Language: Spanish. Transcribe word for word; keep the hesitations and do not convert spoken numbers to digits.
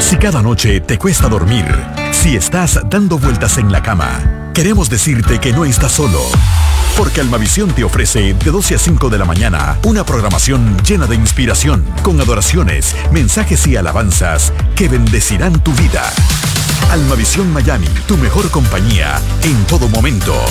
Si cada noche te cuesta dormir, si estás dando vueltas en la cama, queremos decirte que no estás solo. Porque Almavisión te ofrece de doce a cinco de la mañana una programación llena de inspiración, con adoraciones, mensajes y alabanzas que bendecirán tu vida. Almavisión Miami, tu mejor compañía en todo momento.